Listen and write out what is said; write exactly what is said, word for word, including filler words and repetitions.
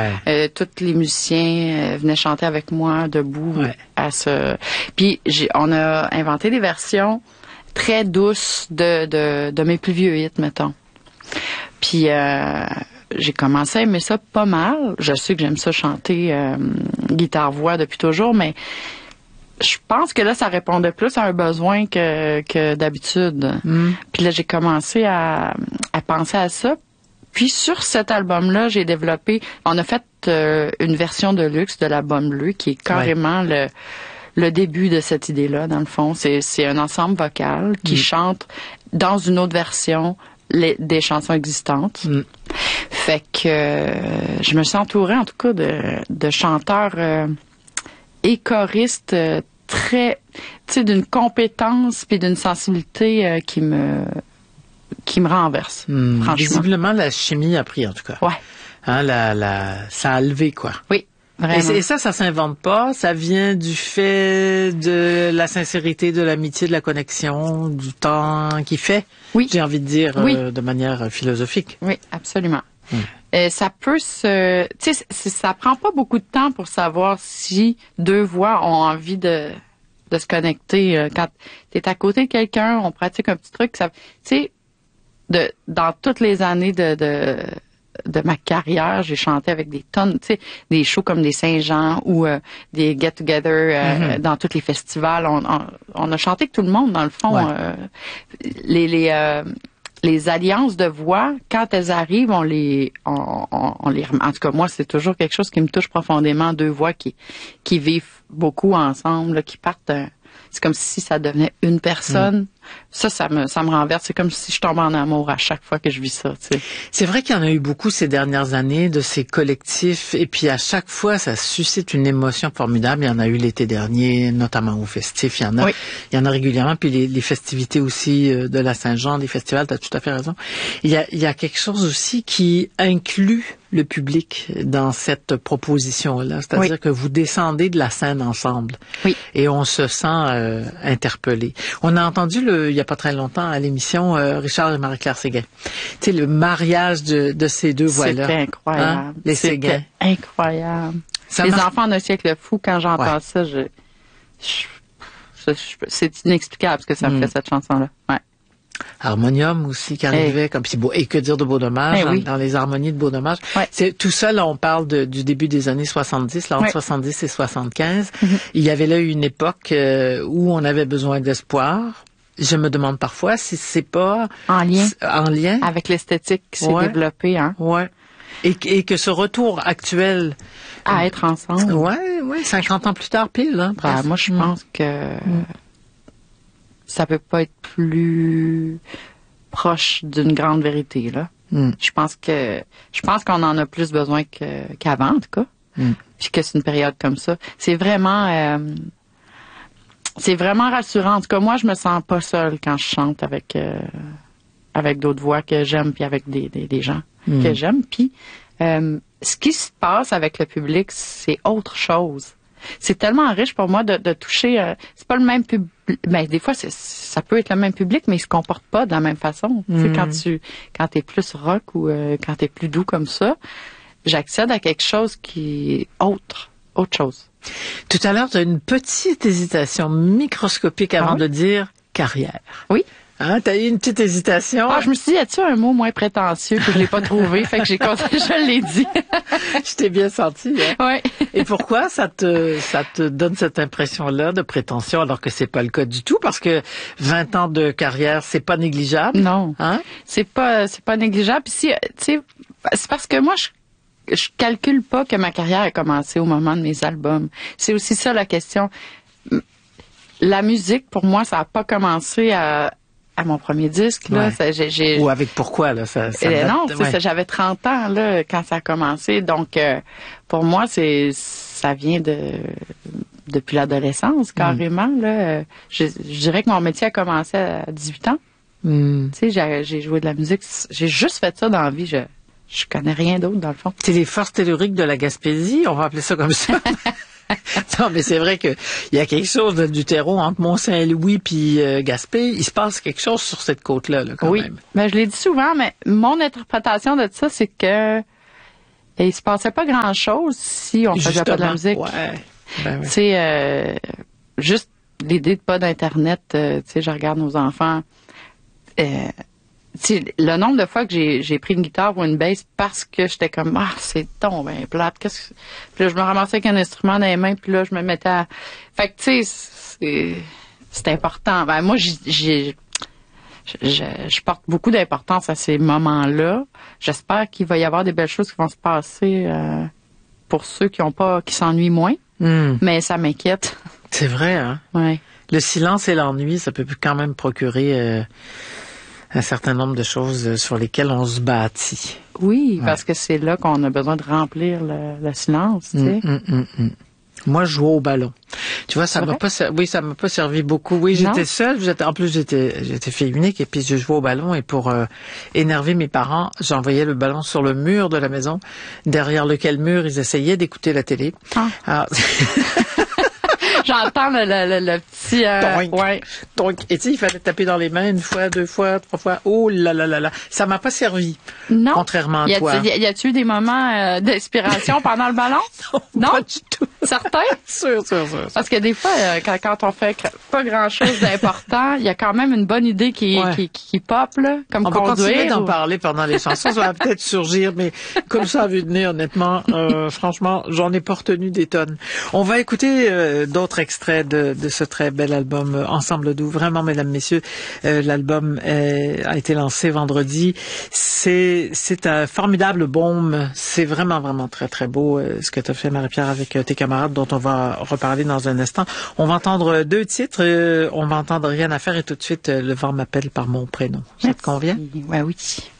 Ouais. Euh, tous les musiciens euh, venaient chanter avec moi debout Ouais. à ce. Puis j'ai, on a inventé des versions très douces de de, de mes plus vieux hits, mettons. Puis euh, j'ai commencé à aimer ça pas mal. Je sais que j'aime ça chanter euh, guitare-voix depuis toujours, mais je pense que là, ça répondait plus à un besoin que, que d'habitude. Mm. Puis là, j'ai commencé à, à penser à ça. Puis sur cet album-là, j'ai développé... On a fait euh, une version de luxe de l'album bleu qui est carrément ouais. le, le début de cette idée-là, dans le fond. C'est, c'est un ensemble vocal qui mm. chante dans une autre version les, des chansons existantes. Mm. Fait que euh, je me suis entourée, en tout cas, de, de chanteurs euh, et choristes euh, très... Tu sais, d'une compétence puis d'une sensibilité euh, qui me... qui me renverse, mmh, franchement. Visiblement, la chimie a pris, en tout cas. Ouais. Hein, la, la, ça a levé, quoi. Oui, vraiment. Et, et ça, ça s'invente pas. Ça vient du fait de la sincérité, de l'amitié, de la connexion, du temps qui fait. Oui. J'ai envie de dire oui. euh, de manière philosophique. Oui, absolument. Mmh. Euh, ça peut se... Tu sais, ça prend pas beaucoup de temps pour savoir si deux voix ont envie de... de se connecter. Quand t'es à côté de quelqu'un, on pratique un petit truc, ça... Tu sais, de, dans toutes les années de, de, de ma carrière, j'ai chanté avec des tonnes, tu sais, des shows comme des Saint-Jean ou euh, des get-together euh, mm-hmm. dans tous les festivals. On, on, on a chanté avec tout le monde, dans le fond. Ouais. Euh, les les, euh, les alliances de voix, quand elles arrivent, on les, on, on, on les, en tout cas moi, c'est toujours quelque chose qui me touche profondément. Deux voix qui qui vivent beaucoup ensemble, là, qui partent. Euh, c'est comme si ça devenait une personne. Mm. Ça, ça me, ça me renverse. C'est comme si je tombe en amour à chaque fois que je vis ça, tu sais. C'est vrai qu'il y en a eu beaucoup ces dernières années de ces collectifs. Et puis, à chaque fois, ça suscite une émotion formidable. Il y en a eu l'été dernier, notamment au festif. Il y en a, oui. il y en a régulièrement. Puis les, les festivités aussi de la Saint-Jean, les festivals, tu as tout à fait raison. Il y a, il y a quelque chose aussi qui inclut le public dans cette proposition-là. C'est-à-dire oui. que vous descendez de la scène ensemble. Oui. Et on se sent euh, interpellé. On a entendu le, il y a pas très longtemps à l'émission euh, Richard et Marie-Claire Séguin. Tu sais, le mariage de, de ces deux voix-là. C'était incroyable. Hein? Les Séguin. C'était incroyable. Ça les marche... enfants d'un siècle fou, quand j'entends ouais. ça, je, je, je, je, c'est inexplicable ce que ça me mm. fait, cette chanson-là. Ouais. Harmonium aussi qui arrivait, hey. comme si beau, et que dire de Beau Dommage, hey, dans, oui. dans les harmonies de Beau Dommage. Ouais. C'est tout ça, là, on parle de, du début des années soixante-dix, là, entre ouais. soixante-dix et soixante-quinze. Mm-hmm. Il y avait là une époque euh, où on avait besoin d'espoir. Je me demande parfois si c'est pas en lien, en lien avec l'esthétique qui s'est ouais. développée, hein. Ouais. Et, et que ce retour actuel à être ensemble. Ouais, ouais, cinquante ans plus tard pile, hein. Ben, moi, je mm. pense que mm. ça peut pas être plus proche d'une grande vérité, là. Mm. Je pense que je pense qu'on en a plus besoin que, qu'avant, en tout cas. Mm. Puis que c'est une période comme ça. C'est vraiment euh, c'est vraiment rassurant. En tout cas, moi, je me sens pas seule quand je chante avec euh, avec d'autres voix que j'aime, puis avec des, des, des gens mm. que j'aime. Puis euh, ce qui se passe avec le public, c'est autre chose. C'est tellement riche pour moi de, de toucher. Euh, c'est pas le même public. Ben, des fois, c'est, ça peut être le même public, mais ils se comportent pas de la même façon. Mm. Tu sais, quand tu quand t'es plus rock ou euh, quand t'es plus doux comme ça, j'accède à quelque chose qui est autre, autre chose. Tout à l'heure, tu as une petite hésitation microscopique avant ah oui? de dire carrière. Oui. Hein, t'as eu une petite hésitation. Ah, je me suis dit, y a-tu un mot moins prétentieux que je l'ai pas trouvé, fait que j'ai je l'ai dit. Je t'ai bien senti. Hein? Oui. Et pourquoi ça te ça te donne cette impression-là de prétention alors que c'est pas le cas du tout, parce que vingt ans de carrière, c'est pas négligeable. Non. Hein? C'est pas c'est pas négligeable. Puis si tu sais, c'est parce que moi je je calcule pas que ma carrière a commencé au moment de mes albums. C'est aussi ça la question. La musique, pour moi, ça a pas commencé à à mon premier disque, là. Ouais. Ça, j'ai, j'ai... Ou avec pourquoi, là? Ça, ça euh, non, ouais. c'est ça, j'avais trente ans, là, quand ça a commencé. Donc, euh, pour moi, c'est, ça vient de, depuis l'adolescence, carrément, mm. là. Je, je dirais que mon métier a commencé à dix-huit ans. Mm. Tu sais, j'ai, j'ai joué de la musique. J'ai juste fait ça dans la vie. Je, je connais rien d'autre, dans le fond. C'est les forces telluriques de la Gaspésie, on va appeler ça comme ça. Non, mais c'est vrai que il y a quelque chose là, du terreau entre Mont-Saint-Louis puis euh, Gaspé. Il se passe quelque chose sur cette côte-là, là, quand oui. même. Ben, je l'ai dit souvent, mais mon interprétation de ça, c'est que Et il se passait pas grand-chose si on faisait pas de la musique. Ouais. Ben oui. Tu sais, euh, juste l'idée de pas d'Internet, euh, tu sais, je regarde nos enfants. Euh, tu sais, le nombre de fois que j'ai, j'ai pris une guitare ou une basse parce que j'étais comme, ah, c'est ton ben plate. Qu'est-ce que... Puis là, je me ramassais avec un instrument dans les mains, puis là, je me mettais à... Fait que, tu sais, c'est, c'est important. Ben, moi, j'ai... j'ai Je, je porte beaucoup d'importance à ces moments-là. J'espère qu'il va y avoir des belles choses qui vont se passer euh, pour ceux qui ont pas, qui s'ennuient moins. Mm. Mais ça m'inquiète. C'est vrai, hein? Ouais. Le silence et l'ennui, ça peut quand même procurer euh, un certain nombre de choses sur lesquelles on se bâtit. Oui, ouais. Parce que c'est là qu'on a besoin de remplir le, le silence, tu sais. Mm, mm, mm, mm. Moi, je jouais au ballon. Tu vois, ça m'a pas, oui, ça m'a pas servi beaucoup. Oui, j'étais non. seule. J'étais, en plus, j'étais, j'étais fille unique et puis je jouais au ballon et pour euh, énerver mes parents, j'envoyais le ballon sur le mur de la maison, derrière lequel mur ils essayaient d'écouter la télé. Ah. Alors... J'entends le, le, le, le petit... Euh, Toink. Ouais. Toink. Et tu sais, il fallait taper dans les mains une fois, deux fois, trois fois. Oh là là là là. Ça m'a pas servi. Non. Contrairement à y toi. Y a-tu eu des moments euh, d'inspiration pendant le ballon? non, non, pas du tout. Certain? sûr, sûr, sûr. Parce que des fois, euh, quand, quand on fait pas grand-chose d'important, il y a quand même une bonne idée qui, ouais. qui, qui, qui pop, là, comme on conduire. On va continuer d'en ou... parler pendant les chansons. Ça va peut-être surgir, mais comme ça a vu de nez, honnêtement, euh, franchement, j'en ai pas retenu des tonnes. On va écouter euh, d'autres extraits de, de ce très bel album euh, Ensemble doux. Vraiment, mesdames, messieurs, euh, l'album euh, a été lancé vendredi. C'est, c'est un formidable baume. C'est vraiment, vraiment très, très beau euh, ce que tu as fait, Marie-Pierre, avec euh, tes camarades, dont on va reparler dans un instant. On va entendre deux titres. Euh, on va entendre Rien à faire et tout de suite, euh, Le vent m'appelle par mon prénom. Ça Merci. te convient? Ouais, oui.